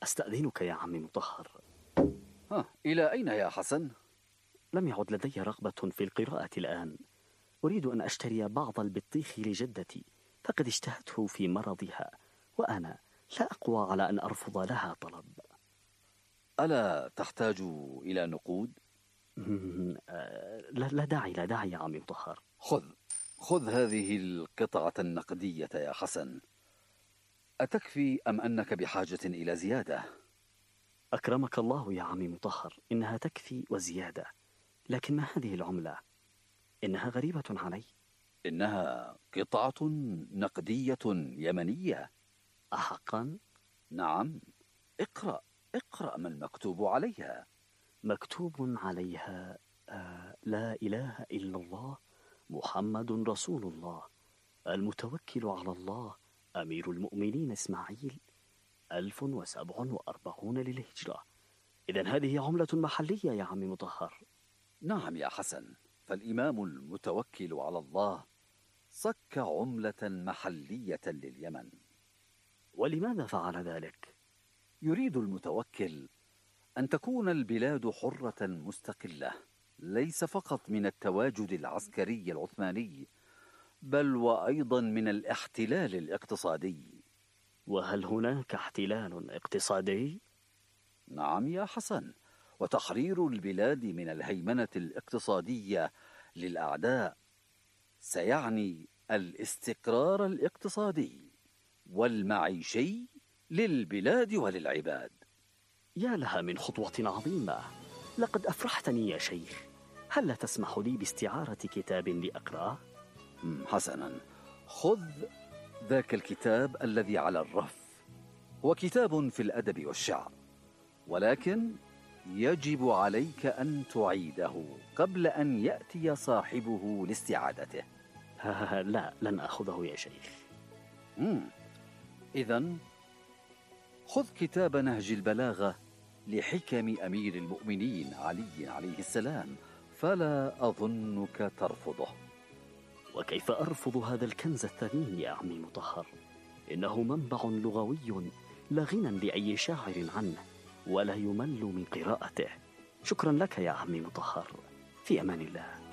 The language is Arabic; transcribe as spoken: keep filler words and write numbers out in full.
أستأذنك يا عمي مطهر. ها، إلى أين يا حسن؟ لم يعد لدي رغبة في القراءة الآن. أريد أن أشتري بعض البطيخ لجدتي، فقد اشتهته في مرضها، وأنا لا أقوى على أن أرفض لها طلب. ألا تحتاج إلى نقود؟ لا لا داعي لا داعي يا عمي مطهر. خذ خذ هذه القطعة النقدية يا حسن. أتكفي أم أنك بحاجة إلى زيادة؟ أكرمك الله يا عمي مطهر، إنها تكفي وزيادة، لكن ما هذه العملة؟ إنها غريبة علي. إنها قطعة نقدية يمنية. أحقا؟ نعم. اقرأ اقرأ ما المكتوب عليها. مكتوب عليها آه لا إله إلا الله محمد رسول الله المتوكل على الله أمير المؤمنين إسماعيل ألف وسبع وأربعون للهجرة. إذن هذه عملة محلية يا عمي مطهر. نعم يا حسن، فالإمام المتوكل على الله صك عملة محلية لليمن. ولماذا فعل ذلك؟ يريد المتوكل أن تكون البلاد حرة مستقلة، ليس فقط من التواجد العسكري العثماني، بل وأيضا من الاحتلال الاقتصادي. وهل هناك احتلال اقتصادي؟ نعم يا حسن، وتحرير البلاد من الهيمنة الاقتصادية للأعداء سيعني الاستقرار الاقتصادي والمعيشي للبلاد وللعباد. يا لها من خطوة عظيمة، لقد أفرحتني يا شيخ. هل لا تسمح لي باستعارة كتاب لأقرأه؟ حسنا، خذ ذاك الكتاب الذي على الرف، هو كتاب في الأدب والشعر، ولكن يجب عليك أن تعيده قبل أن يأتي صاحبه لاستعادته. لا، لن أخذه يا شيخ. إذن خذ كتاب نهج البلاغة لحكم أمير المؤمنين علي عليه السلام، فلا أظنك ترفضه. وكيف أرفض هذا الكنز الثمين يا عمي مطهر؟ إنه منبع لغوي لا غنى لأي شاعر عنه، ولا يمل من قراءته. شكرا لك يا عمي مطهر، في أمان الله.